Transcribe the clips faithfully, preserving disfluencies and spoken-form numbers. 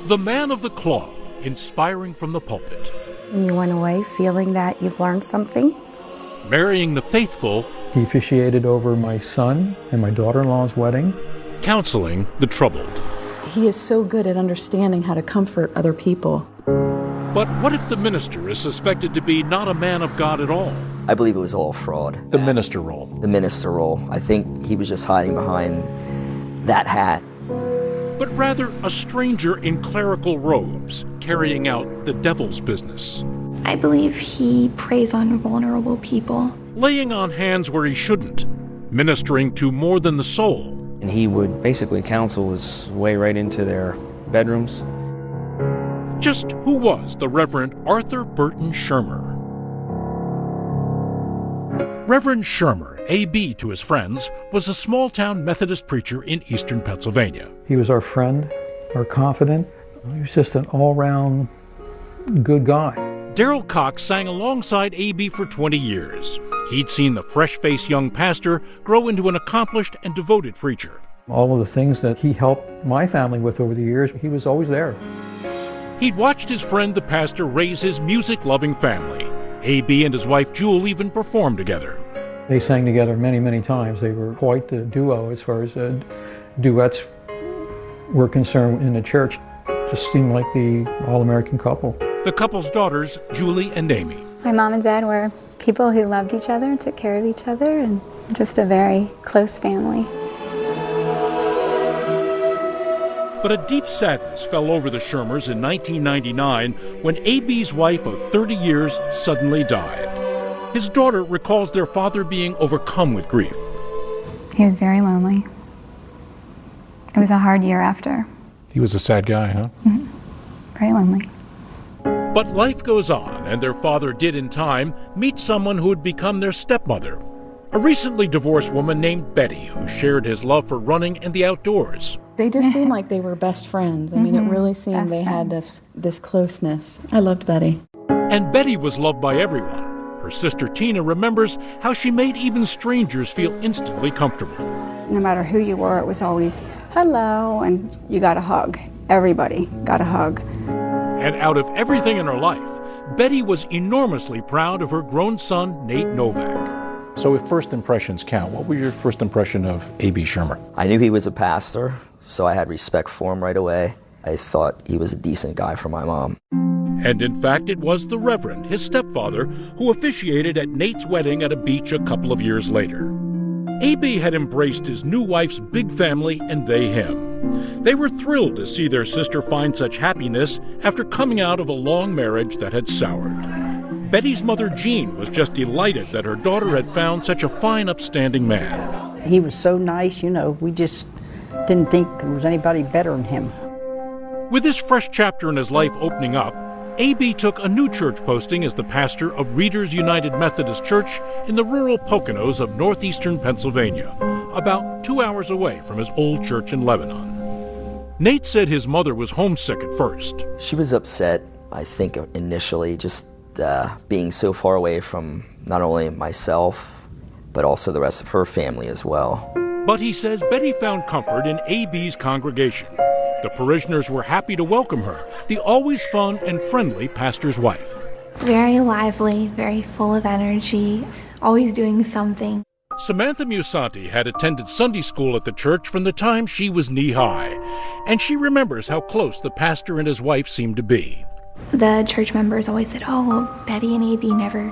The man of the cloth, inspiring from the pulpit. You went away feeling that you've learned something. Marrying the faithful. He officiated over my son and my daughter-in-law's wedding. Counseling the troubled. He is so good at understanding how to comfort other people. But what if the minister is suspected to be not a man of God at all? I believe it was all fraud. The minister role. The minister role. I think he was just hiding behind that hat. But rather a stranger in clerical robes, carrying out the devil's business. I believe he preys on vulnerable people. Laying on hands where he shouldn't, ministering to more than the soul. And he would basically counsel his way right into their bedrooms. Just who was the Reverend Arthur Burton Shermer? Reverend Shermer, A B to his friends, was a small-town Methodist preacher in eastern Pennsylvania. He was our friend, our confidant. He was just an all-round good guy. Darrell Cox sang alongside A B for twenty years. He'd seen the fresh-faced young pastor grow into an accomplished and devoted preacher. All of the things that he helped my family with over the years, he was always there. He'd watched his friend the pastor raise his music-loving family. A B and his wife Jewel even performed together. They sang together many, many times. They were quite the duo as far as uh, duets were concerned in the church. Just seemed like the all-American couple. The couple's daughters, Julie and Amy. My mom and dad were people who loved each other and took care of each other, and just a very close family. But a deep sadness fell over the Shermers in nineteen ninety-nine when A B's wife of thirty years suddenly died. His daughter recalls their father being overcome with grief. He was very lonely. It was a hard year after. He was a sad guy, huh? Mm-hmm. Very lonely. But life goes on, and their father did in time meet someone who would become their stepmother, a recently divorced woman named Betty, who shared his love for running and the outdoors. They just seemed like they were best friends. I mean, Mm-hmm. it really seemed Best they had friends. this, this closeness. I loved Betty. And Betty was loved by everyone. Her sister Tina remembers how she made even strangers feel instantly comfortable. No matter who you were, it was always, hello, and you got a hug. Everybody got a hug. And out of everything in her life, Betty was enormously proud of her grown son, Nate Novak. So if first impressions count, what was your first impression of A B Shermer? I knew he was a pastor, so I had respect for him right away. I thought he was a decent guy for my mom. And in fact, it was the Reverend, his stepfather, who officiated at Nate's wedding at a beach a couple of years later. A B had embraced his new wife's big family and they him. They were thrilled to see their sister find such happiness after coming out of a long marriage that had soured. Betty's mother, Jean, was just delighted that her daughter had found such a fine, upstanding man. He was so nice, you know, we just didn't think there was anybody better than him. With this fresh chapter in his life opening up, A B took a new church posting as the pastor of Readers United Methodist Church in the rural Poconos of northeastern Pennsylvania, about two hours away from his old church in Lebanon. Nate said his mother was homesick at first. She was upset, I think, initially, just uh, being so far away from not only myself, but also the rest of her family as well. But he says Betty found comfort in A B's congregation. The parishioners were happy to welcome her, the always fun and friendly pastor's wife. Very lively, very full of energy, always doing something. Samantha Musanti had attended Sunday school at the church from the time she was knee-high, and she remembers how close the pastor and his wife seemed to be. The church members always said, oh, well, Betty and A B never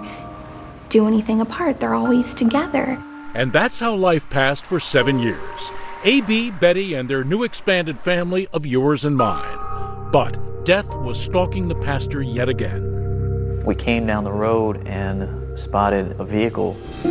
do anything apart. They're always together. And that's how life passed for seven years. A B, Betty, and their new expanded family of yours and mine. But death was stalking the pastor yet again. We came down the road and spotted a vehicle.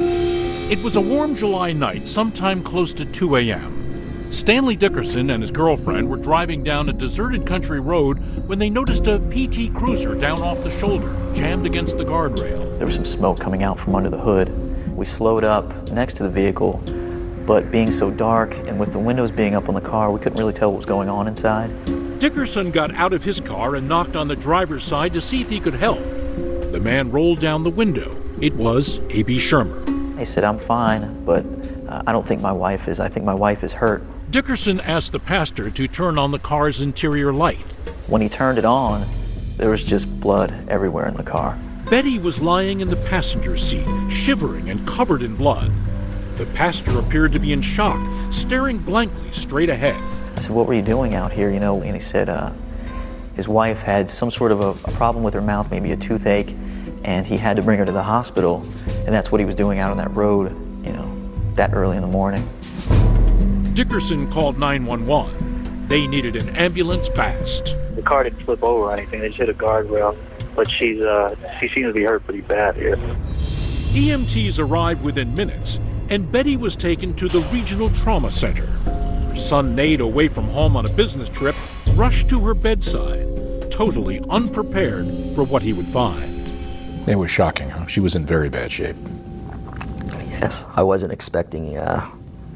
It was a warm July night, sometime close to two a.m. Stanley Dickerson and his girlfriend were driving down a deserted country road when they noticed a P T Cruiser down off the shoulder, jammed against the guardrail. There was some smoke coming out from under the hood. We slowed up next to the vehicle, but being so dark and with the windows being up on the car, we couldn't really tell what was going on inside. Dickerson got out of his car and knocked on the driver's side to see if he could help. The man rolled down the window. It was A B Shermer. He said, I'm fine, but uh, I don't think my wife is. I think my wife is hurt. Dickerson asked the pastor to turn on the car's interior light. When he turned it on, there was just blood everywhere in the car. Betty was lying in the passenger seat, shivering and covered in blood. The pastor appeared to be in shock, staring blankly straight ahead. I said, what were you doing out here? You know, and he said uh, his wife had some sort of a, a problem with her mouth, maybe a toothache, and he had to bring her to the hospital, and that's what he was doing out on that road, you know, that early in the morning. Dickerson called nine one one. They needed an ambulance fast. The car didn't flip over or anything, they just hit a guardrail, but she's, uh, she seems to be hurt pretty bad here. E M Ts arrived within minutes, and Betty was taken to the Regional Trauma Center. Her son Nate, away from home on a business trip, rushed to her bedside, totally unprepared for what he would find. It was shocking, huh? She was in very bad shape. Yes, I wasn't expecting, uh,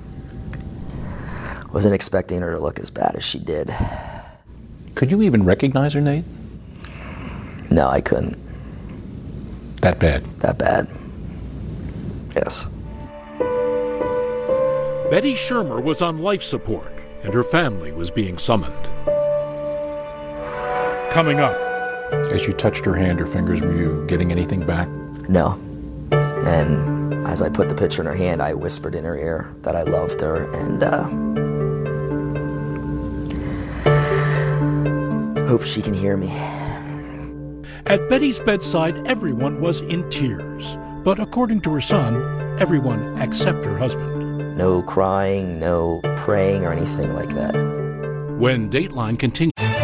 wasn't expecting her to look as bad as she did. Could you even recognize her, Nate? No, I couldn't. That bad? That bad. Yes. Betty Shermer was on life support, and her family was being summoned. Coming up. As you touched her hand or fingers, were you getting anything back? No. And as I put the picture in her hand, I whispered in her ear that I loved her, and uh, hope she can hear me. At Betty's bedside, everyone was in tears. But according to her son, everyone except her husband. No crying, no praying or anything like that. When Dateline continued...